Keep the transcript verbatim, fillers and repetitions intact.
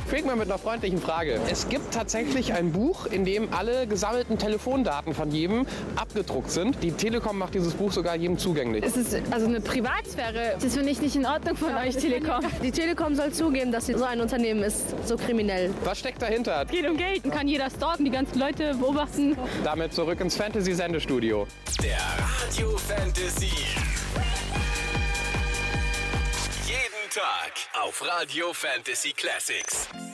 Fängt mal mit einer freundlichen Frage. Es gibt tatsächlich ein Buch, in dem alle gesammelten Telefondaten von jedem abgedruckt sind. Die Telekom macht dieses Buch sogar jedem zugänglich. Es ist also eine Privatsphäre. Das finde ich nicht in Ordnung von ja, euch, Telekom. Die Telekom soll zugeben, dass sie so ein Unternehmen ist, so kriminell. Was steckt dahinter? Es geht um Geld. Dann kann jeder stalken, die ganzen Leute beobachten. Damit zurück ins Fantasy-Sendestudio. Der Radio Fantasy. Jeden Tag auf Radio Fantasy Classics.